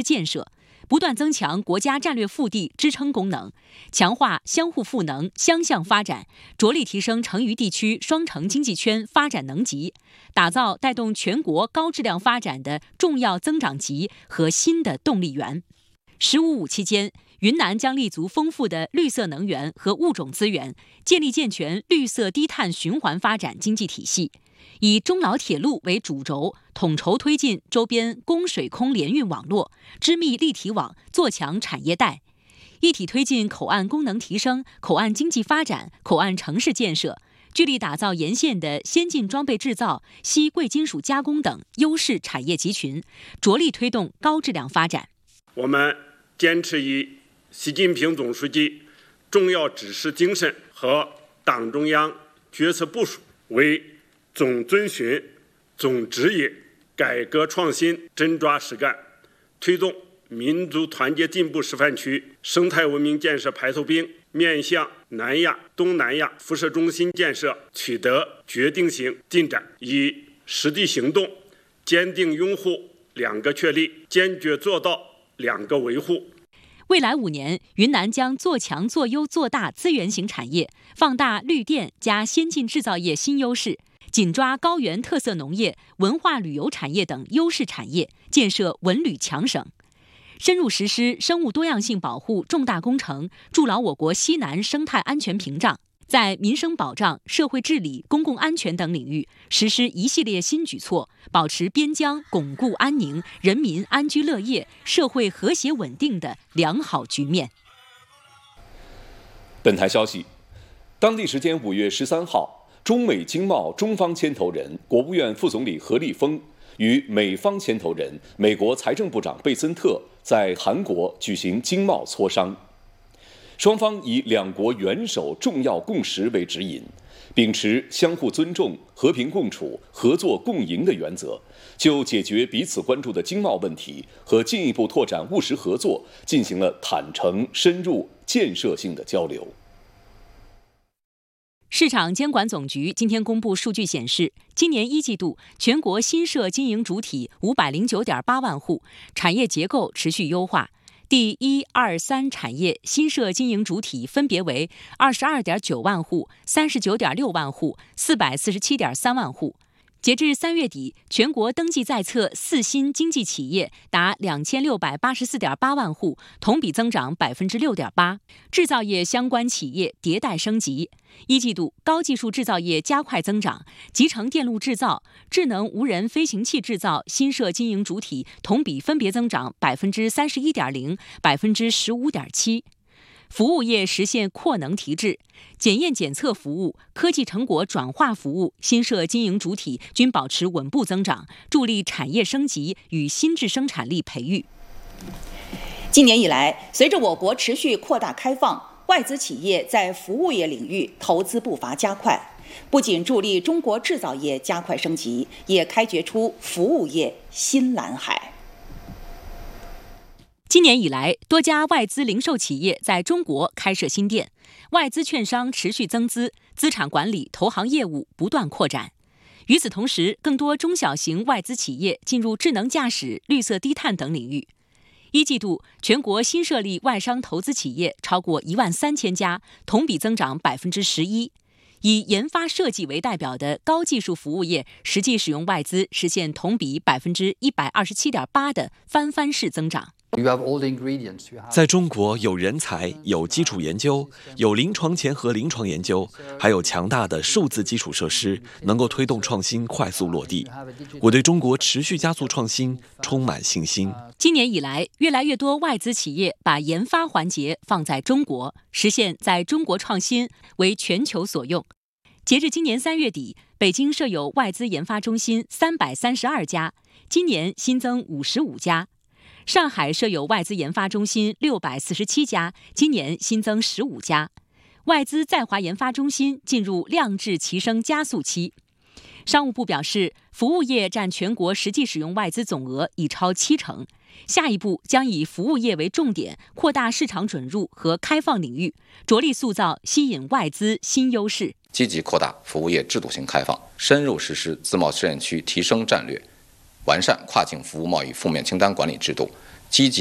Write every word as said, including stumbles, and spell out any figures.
建设，不断增强国家战略腹地支撑功能，强化相互赋能、相向发展，着力提升成渝地区双城经济圈发展能级，打造带动全国高质量发展的重要增长极和新的动力源。十五五期间，云南将立足丰富的绿色能源和物种资源，建立健全绿色低碳循环发展经济体系，以中老铁路为主轴，统筹推进周边供水空联运网络，织密立体网，做强产业带，一体推进口岸功能提升、口岸经济发展、口岸城市建设，聚力打造沿线的先进装备制造、稀贵金属加工等优势产业集群，着力推动高质量发展。 我们坚持以习近平总书记重要指示精神和党中央决策部署为总遵循、总指引，改革创新真抓实干，推动民族团结进步示范区生态文明建设排头兵面向南亚、东南亚辐射中心建设取得决定性进展，以实际行动坚定拥护两个确立，坚决做到两个维护。 未来五年，云南将做强、做优、做大资源型产业，放大绿电加先进制造业新优势，紧抓高原特色农业、文化旅游产业等优势产业，建设文旅强省。深入实施生物多样性保护重大工程，筑牢我国西南生态安全屏障。在民生保障、社会治理、公共安全等领域实施一系列新举措，保持边疆巩固安宁、人民安居乐业、社会和谐稳定的良好局面。 本台消息，当地时间五月十三号，中美经贸中方牵头人、国务院副总理何立峰与美方牵头人、美国财政部长贝森特在韩国举行经贸磋商。双方以两国元首重要共识为指引，秉持相互尊重、和平共处、合作共赢的原则，就解决彼此关注的经贸问题和进一步拓展务实合作进行了坦诚、深入、建设性的交流。 市场监管总局今天公布数据显示，今年一季度全国新设经营主体五百零九点八万户，产业结构持续优化。第一、二、三产业新设经营主体分别为二十二点九万户、三十九点六万户、四百四十七点三万户。截至三月底，全国登记在册四新经济企业达两千六百八十四点八万户，同比增长百分之六点八。制造业相关企业迭代升级，一季度高技术制造业加快增长，集成电路制造、智能无人飞行器制造新设经营主体同比分别增长百分之三十一点零、百分之十五点七。服务业实现扩能提质，检验检测服务、科技成果转化服务新设经营主体均保持稳步增长，助力产业升级与新质生产力培育。 今年以来，随着我国持续扩大开放，外资企业在服务业领域投资步伐加快，不仅助力中国制造业加快升级，也开掘出服务业新蓝海。 今年以来，多家外资零售企业在中国开设新店，外资券商持续增资，资产管理、投行业务不断扩展。与此同时，更多中小型外资企业进入智能驾驶、绿色低碳等领域。一季度，全国新设立外商投资企业超过一万三千家，同比增长百分之十一。以研发设计为代表的高技术服务业实际使用外资实现同比百分之一百二十七点八的翻番式增长。 在中国，有人才，有基础研究，有临床前和临床研究，还有强大的数字基础设施，能够推动创新快速落地。我对中国持续加速创新充满信心。 今年以来，越来越多外资企业把研发环节放在中国，实现在中国创新为全球所用。截至今年三月底，北京设有外资研发中心三百三十二家，今年新增五十五家。上海设有外资研发中心六百四十七家，今年新增十五家。外资在华研发中心进入量质齐升加速期。商务部表示，服务业占全国实际使用外资总额已超七成。下一步将以服务业为重点，扩大市场准入和开放领域，着力塑造吸引外资新优势。 积极扩大服务业制度性开放，深入实施自贸试验区提升战略，完善跨境服务贸易负面清单管理制度，积极